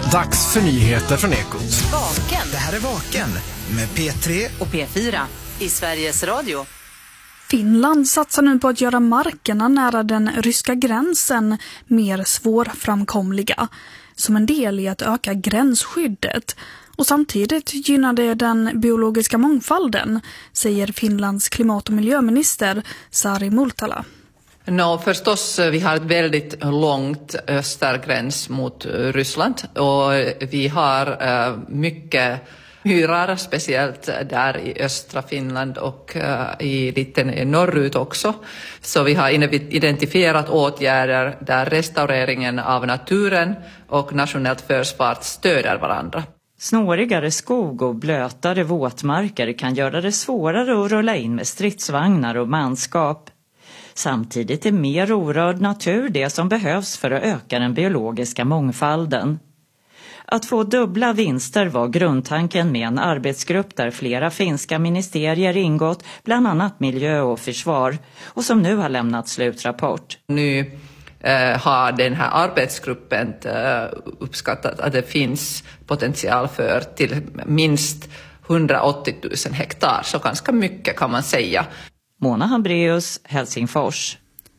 Dags för nyheter från Ekot. Vaken. Det här är Vaken med P3 och P4 i Sveriges Radio. Finland satsar nu på att göra markerna nära den ryska gränsen mer svårframkomliga som en del i att öka gränsskyddet. Och samtidigt gynnar det den biologiska mångfalden, säger Finlands klimat- och miljöminister Sari Multala. Förstås, vi har ett väldigt långt östergräns mot Ryssland och vi har mycket myrar, speciellt där i östra Finland och i lite norrut också. Så vi har identifierat åtgärder där restaureringen av naturen och nationellt försvar stöder varandra. Snårigare skog och blötare våtmarker kan göra det svårare att rulla in med stridsvagnar och manskap. Samtidigt är mer orörd natur det som behövs för att öka den biologiska mångfalden. Att få dubbla vinster var grundtanken med en arbetsgrupp där flera finska ministerier ingått, bland annat miljö och försvar, och som nu har lämnat slutrapport. Nu har den här arbetsgruppen uppskattat att det finns potential för till minst 180 000 hektar, så ganska mycket kan man säga. Mona Hambraeus, Helsingfors.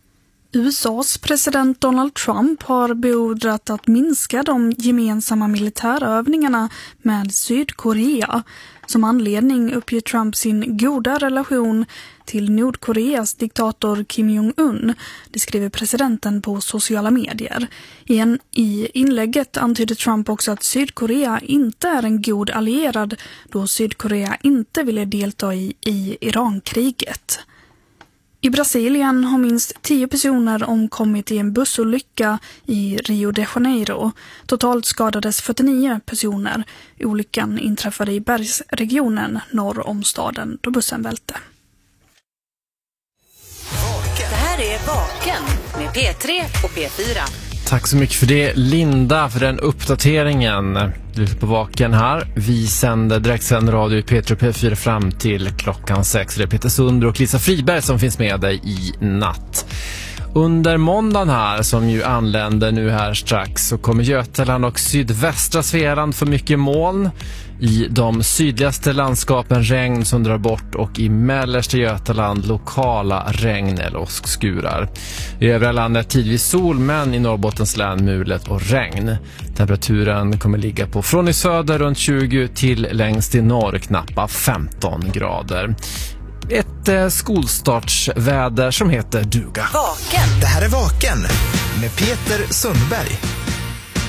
USAs president Donald Trump har beordrat att minska de gemensamma militärövningarna med Sydkorea. Som anledning uppger Trump sin goda relation till Nordkoreas diktator Kim Jong-un. Det skriver presidenten på sociala medier. I inlägget antyder Trump också att Sydkorea inte är en god allierad då Sydkorea inte ville delta i Irankriget. I Brasilien har minst 10 personer omkommit i en bussolycka i Rio de Janeiro. Totalt skadades 49 personer. Olyckan inträffade i bergsregionen norr om staden då bussen välte. Det här är Vaken med P3 och P4. Tack så mycket för det, Linda, för den uppdateringen. Du är på Vaken här. Vi sänder direktsänd radio i P3 och P4 fram till klockan 6. Det är Peter Sundberg och Lisa Friberg som finns med dig i natt. Under måndagen här, som ju anländer nu här strax, så kommer Götaland och sydvästra Svealand få mycket moln. I de sydligaste landskapen regn som drar bort och i mellersta Götaland lokala regn eller åskskurar. I övriga landet tidvis sol, men i Norrbottens län mulet och regn. Temperaturen kommer ligga på från i söder runt 20 till längst i norr knappa 15 grader. Ett skolstartsväder som heter duga. Vaken. Det här är Vaken med Peter Sundberg.